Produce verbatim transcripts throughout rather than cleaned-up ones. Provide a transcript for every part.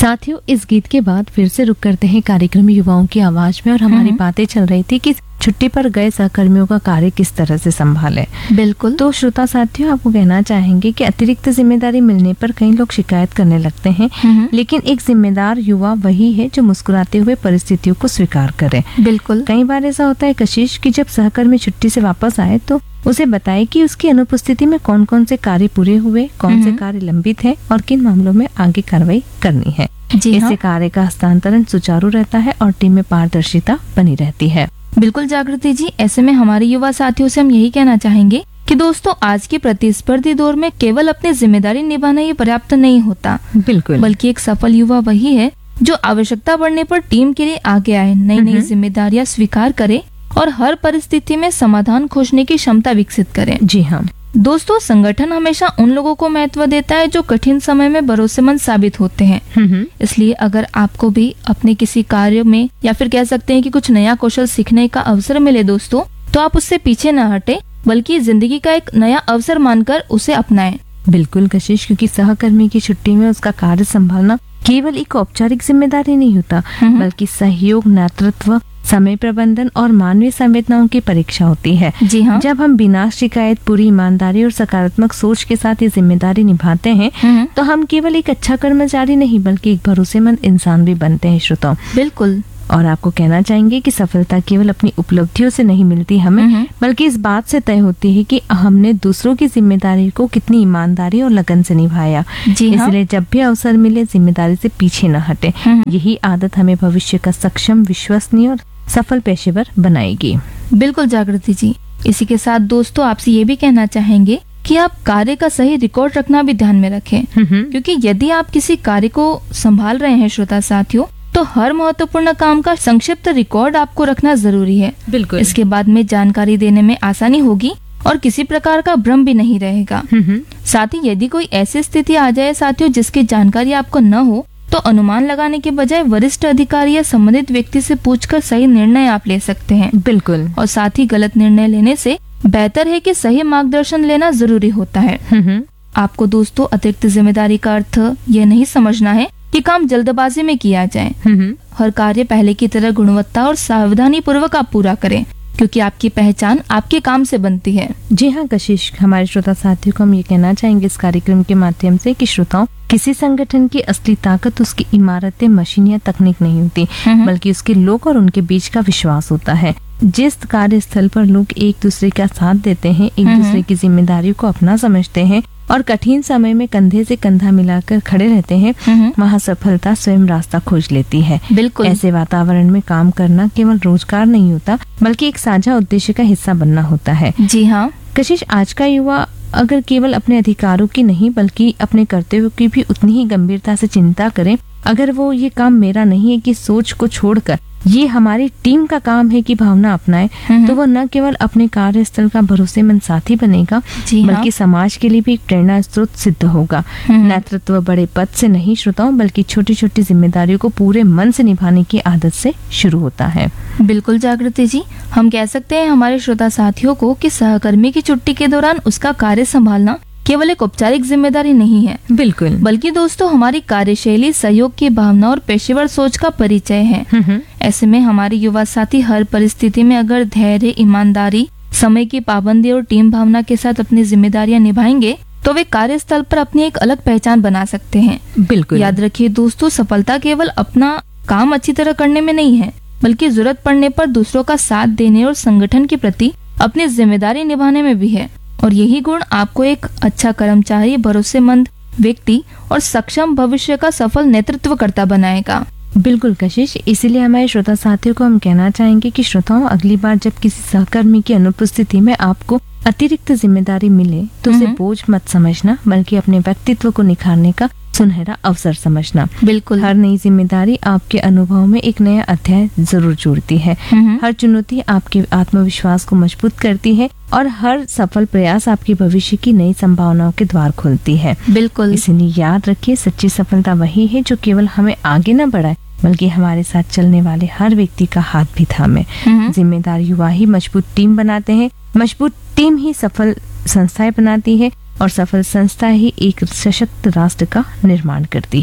साथियों, इस गीत के बाद फिर से रुक करते हैं कार्यक्रम युवाओं की आवाज में। और हमारी बातें चल रही थी कि छुट्टी पर गए सहकर्मियों का कार्य किस तरह से संभाले। बिल्कुल। तो श्रोता साथियों, आपको कहना चाहेंगे कि अतिरिक्त जिम्मेदारी मिलने पर कई लोग शिकायत करने लगते हैं, लेकिन एक जिम्मेदार युवा वही है जो मुस्कुराते हुए परिस्थितियों को स्वीकार करे। बिल्कुल। कई बार ऐसा होता है कशिश कि जब सहकर्मी छुट्टी से वापस आए तो उसे बताए कि उसकी अनुपस्थिति में कौन कौन से कार्य पूरे हुए, कौन से कार्य लंबित है और किन मामलों में आगे कार्रवाई करनी है। इससे कार्य का हस्तांतरण सुचारू रहता है और टीम में पारदर्शिता बनी रहती है। बिल्कुल जागृति जी, ऐसे में हमारे युवा साथियों से हम यही कहना चाहेंगे कि दोस्तों, आज के प्रतिस्पर्धी दौर में केवल अपनी जिम्मेदारी निभाना ही पर्याप्त नहीं होता। बिल्कुल। बल्कि एक सफल युवा वही है जो आवश्यकता पड़ने पर टीम के लिए आगे आए, नई नई जिम्मेदारियां स्वीकार करे और हर परिस्थिति में समाधान खोजने की क्षमता विकसित करे। जी हाँ दोस्तों, संगठन हमेशा उन लोगों को महत्व देता है जो कठिन समय में भरोसेमंद साबित होते हैं। इसलिए अगर आपको भी अपने किसी कार्य में या फिर कह सकते हैं कि कुछ नया कौशल सीखने का अवसर मिले दोस्तों, तो आप उससे पीछे न हटे, बल्कि जिंदगी का एक नया अवसर मानकर उसे अपनाएं। बिल्कुल कशिश, क्योंकि सहकर्मी की छुट्टी में उसका कार्य संभालना केवल एक औपचारिक जिम्मेदारी नहीं होता, बल्कि सहयोग, नेतृत्व, समय प्रबंधन और मानवीय संवेदनाओं की परीक्षा होती है। जी हाँ। जब हम बिना शिकायत, पूरी ईमानदारी और सकारात्मक सोच के साथ ये जिम्मेदारी निभाते हैं, तो हम केवल एक अच्छा कर्मचारी नहीं बल्कि एक भरोसेमंद इंसान भी बनते हैं। श्रोताओं, बिल्कुल। और आपको कहना चाहेंगे कि सफलता केवल अपनी उपलब्धियों से नहीं मिलती हमें, बल्कि इस बात से तय होती है कि हमने दूसरों की जिम्मेदारी को कितनी ईमानदारी और लगन से निभाया। जी हाँ। इसलिए जब भी अवसर मिले, जिम्मेदारी से पीछे न हटे। यही आदत हमें भविष्य का सक्षम, विश्वसनीय और सफल पेशेवर बनाएगी। बिल्कुल जागृति जी, इसी के साथ दोस्तों आपसे ये भी कहना चाहेंगे कि आप कार्य का सही रिकॉर्ड रखना भी ध्यान में रखें, क्योंकि यदि आप किसी कार्य को संभाल रहे हैं श्रोता साथियों, तो हर महत्वपूर्ण काम का संक्षिप्त रिकॉर्ड आपको रखना जरूरी है। बिल्कुल। इसके बाद में जानकारी देने में आसानी होगी और किसी प्रकार का भ्रम भी नहीं रहेगा। साथ ही यदि कोई ऐसी स्थिति आ जाए साथियों जिसकी जानकारी आपको न हो, तो अनुमान लगाने के बजाय वरिष्ठ अधिकारी या संबंधित व्यक्ति से पूछकर सही निर्णय आप ले सकते हैं। बिल्कुल। और साथ ही गलत निर्णय लेने से बेहतर है कि सही मार्गदर्शन लेना जरूरी होता है। आपको दोस्तों अतिरिक्त जिम्मेदारी का अर्थ ये नहीं समझना है कि काम जल्दबाजी में किया जाए। हर कार्य पहले की तरह गुणवत्ता और सावधानी पूर्वक आप पूरा करें, क्योंकि आपकी पहचान आपके काम से बनती है। जी हाँ कशिश, हमारे श्रोता साथियों को हम ये कहना चाहेंगे इस कार्यक्रम के माध्यम से कि श्रोताओं, किसी संगठन की असली ताकत उसकी इमारतें, मशीन या तकनीक नहीं होती, बल्कि उसके लोग और उनके बीच का विश्वास होता है। जिस कार्यस्थल पर लोग एक दूसरे का साथ देते हैं, एक दूसरे की जिम्मेदारी को अपना समझते हैं और कठिन समय में कंधे से कंधा मिलाकर खड़े रहते हैं, वहाँ सफलता स्वयं रास्ता खोज लेती है। बिल्कुल। ऐसे वातावरण में काम करना केवल रोजगार नहीं होता, बल्कि एक साझा उद्देश्य का हिस्सा बनना होता है। जी हाँ कशिश, आज का युवा अगर केवल अपने अधिकारों की नहीं बल्कि अपने कर्तव्यों की भी उतनी ही गंभीरता से चिंता करें, अगर वो ये काम मेरा नहीं है कि सोच को छोड़कर ये हमारी टीम का काम है कि भावना अपनाए, तो वो न केवल अपने कार्यस्थल का भरोसेमंद साथी बनेगा, बल्कि समाज के लिए भी एक प्रेरणा स्रोत सिद्ध होगा। नेतृत्व बड़े पद से नहीं श्रोताओं, बल्कि छोटी छोटी जिम्मेदारियों को पूरे मन से निभाने की आदत से शुरू होता है। बिल्कुल जागृति जी, हम कह सकते हैं हमारे श्रोता साथियों को कि सहकर्मी की छुट्टी के दौरान उसका कार्य संभालना केवल एक औपचारिक जिम्मेदारी नहीं है। बिल्कुल। बल्कि दोस्तों हमारी कार्यशैली, सहयोग की भावना और पेशेवर सोच का परिचय है। ऐसे में हमारे युवा साथी हर परिस्थिति में अगर धैर्य, ईमानदारी, समय की पाबंदी और टीम भावना के साथ अपनी जिम्मेदारियां निभाएंगे, तो वे कार्यस्थल पर अपनी एक अलग पहचान बना सकते हैं। बिल्कुल। याद रखिए दोस्तों, सफलता केवल अपना काम अच्छी तरह करने में नहीं है, बल्कि जरूरत पड़ने पर दूसरों का साथ देने और संगठन के प्रति अपनी जिम्मेदारी निभाने में भी है। और यही गुण आपको एक अच्छा कर्मचारी, भरोसेमंद व्यक्ति और सक्षम भविष्य का सफल नेतृत्वकर्ता बनाएगा। बिल्कुल कशिश, इसीलिए हमारे श्रोता साथियों को हम कहना चाहेंगे कि श्रोताओं, अगली बार जब किसी सहकर्मी की अनुपस्थिति में आपको अतिरिक्त जिम्मेदारी मिले, तो उसे बोझ मत समझना, बल्कि अपने व्यक्तित्व को निखारने का सुनहरा अवसर समझना। बिल्कुल। हर नई जिम्मेदारी आपके अनुभव में एक नया अध्याय जरूर जोड़ती है। हर चुनौती आपके आत्मविश्वास को मजबूत करती है और हर सफल प्रयास आपके भविष्य की नई संभावनाओं के द्वार खोलती है। बिल्कुल। इसलिए याद रखिए, सच्ची सफलता वही है जो केवल हमें आगे न बढ़ाए, बल्कि हमारे साथ चलने वाले हर व्यक्ति का हाथ भी थामे। जिम्मेदार युवा ही मजबूत टीम बनाते हैं, मजबूत टीम ही सफल संस्थाएं बनाती है और सफल संस्था ही एक सशक्त राष्ट्र का निर्माण करती है।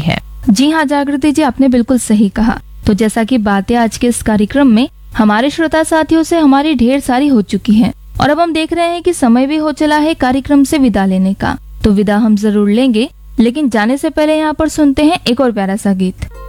जी हाँ जागृति जी, आपने बिल्कुल सही कहा। तो जैसा कि बातें आज के इस कार्यक्रम में हमारे श्रोता साथियों से हमारी ढेर सारी हो चुकी हैं और अब हम देख रहे हैं कि समय भी हो चला है कार्यक्रम से विदा लेने का। तो विदा हम जरूर लेंगे, लेकिन जाने से पहले यहाँ पर सुनते हैं एक और प्यारा सा गीत।